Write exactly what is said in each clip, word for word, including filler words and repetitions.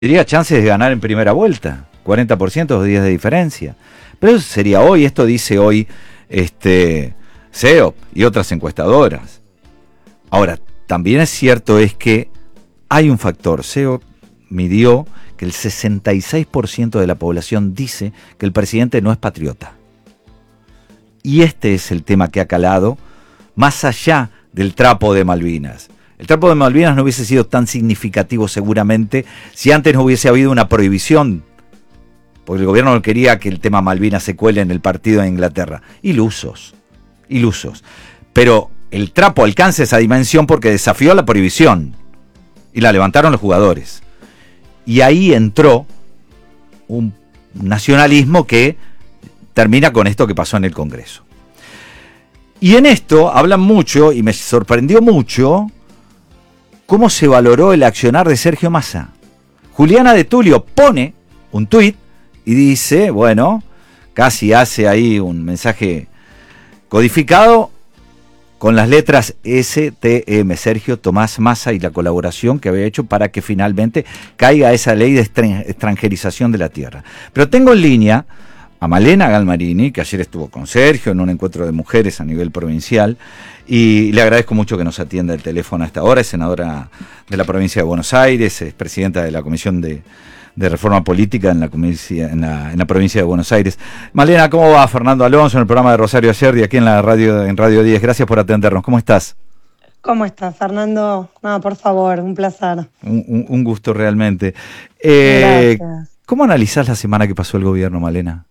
Tendría chances de ganar en primera vuelta, cuarenta por ciento, dos días de diferencia. Pero eso sería hoy, esto dice hoy este, C E O P y otras encuestadoras. Ahora, también es cierto es que hay un factor. C E O P midió que el sesenta y seis por ciento de la población dice que el presidente no es patriota. Y este es el tema que ha calado más allá del trapo de Malvinas. El trapo de Malvinas no hubiese sido tan significativo seguramente si antes no hubiese habido una prohibición, porque el gobierno no quería que el tema Malvinas se cuele en el partido de Inglaterra. Ilusos, ilusos. Pero el trapo alcanza esa dimensión porque desafió la prohibición y la levantaron los jugadores. Y ahí entró un nacionalismo que termina con esto que pasó en el Congreso. Y en esto hablan mucho, y me sorprendió mucho, cómo se valoró el accionar de Sergio Massa. Juliana de Tulio pone un tuit y dice, bueno, casi hace ahí un mensaje codificado con las letras S T M, Sergio Tomás Massa, y la colaboración que había hecho para que finalmente caiga esa ley de extranjerización de la tierra. Pero tengo en línea a Malena Galmarini, que ayer estuvo con Sergio en un encuentro de mujeres a nivel provincial, y le agradezco mucho que nos atienda el teléfono a esta hora. Es senadora de la provincia de Buenos Aires, es presidenta de la Comisión de, de Reforma Política en la, en, la, en la provincia de Buenos Aires. Malena, ¿cómo va? Fernando Alonso en el programa de Rosario Ayer y aquí en la radio, en Radio diez. Gracias por atendernos. ¿Cómo estás? ¿Cómo estás, Fernando? No, por favor, un placer. Un, un, un gusto realmente. Eh, Gracias. ¿Cómo analizás la semana que pasó el gobierno, Malena?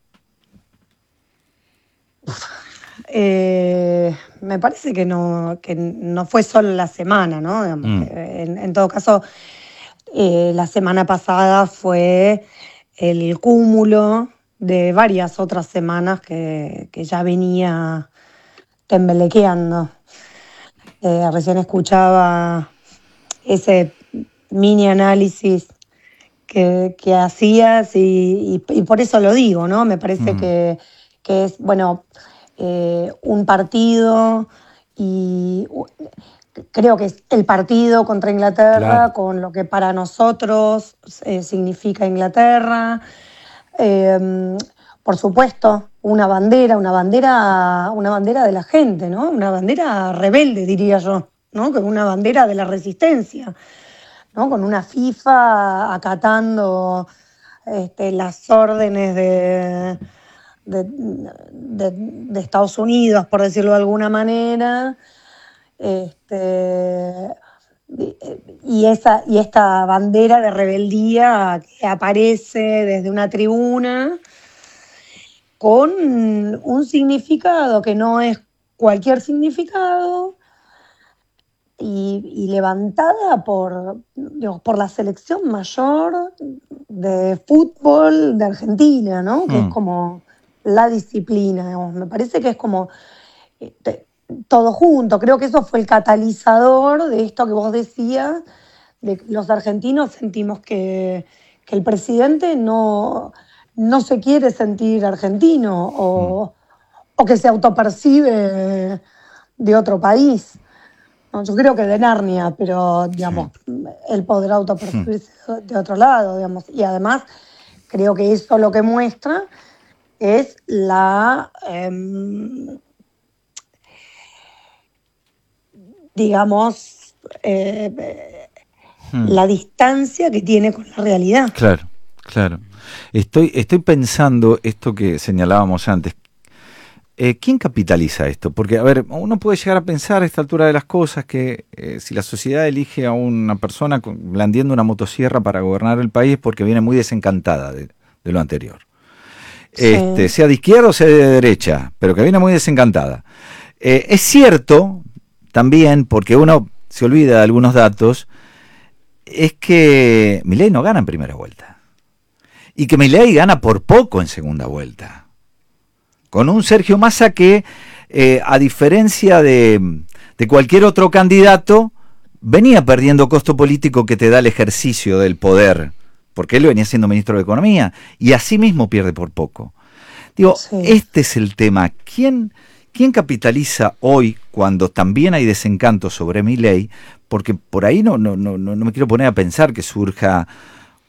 Eh, me parece que no, que no fue solo la semana, ¿no? Digamos, Mm. en, en todo caso, eh, la semana pasada fue el cúmulo de varias otras semanas que, que ya venía temblequeando. Eh, recién escuchaba ese mini análisis que, que hacías y, y, y por eso lo digo, ¿no? Me parece Mm. que, que es, bueno, eh, un partido y uh, creo que es el partido contra Inglaterra, Claro. con lo que para nosotros eh, significa Inglaterra. Eh, por supuesto, una bandera, una bandera, una bandera de la gente, ¿no? Una bandera rebelde, diría yo, ¿no? Con una bandera de la resistencia, ¿no? Con una FIFA acatando este, las órdenes de, de, de, de Estados Unidos, por decirlo de alguna manera. Este, y, esa, y esta bandera de rebeldía que aparece desde una tribuna con un significado que no es cualquier significado y, y levantada por, digamos, por la selección mayor de fútbol de Argentina, ¿no? Que Mm. es como la disciplina, digamos. Me parece que es como este, todo junto. Creo que eso fue el catalizador de esto que vos decías, de que los argentinos sentimos que, que el presidente no, no se quiere sentir argentino o, mm. o que se autopercibe de otro país. No, yo creo que de Narnia, pero digamos, sí. él podrá autopercibirse sí. de otro lado, digamos. Y además creo que eso lo que muestra es la... Eh, digamos, eh, hmm. la distancia que tiene con la realidad. Claro, claro. Estoy, estoy pensando esto que señalábamos antes. Eh, ¿Quién capitaliza esto? Porque, a ver, uno puede llegar a pensar a esta altura de las cosas que eh, si la sociedad elige a una persona con, blandiendo una motosierra para gobernar el país porque viene muy desencantada de, de lo anterior. Sí. Este, sea de izquierda o sea de derecha, pero que viene muy desencantada. Eh, es cierto... También, porque uno se olvida de algunos datos, es que Milei no gana en primera vuelta. Y que Milei gana por poco en segunda vuelta. Con un Sergio Massa que, eh, a diferencia de, de cualquier otro candidato, venía perdiendo costo político que te da el ejercicio del poder. Porque él venía siendo ministro de Economía. Y así mismo pierde por poco. Digo, sí. Este es el tema. ¿Quién... ¿Quién capitaliza hoy cuando también hay desencanto sobre Milei? Porque por ahí no, no, no, no me quiero poner a pensar que surja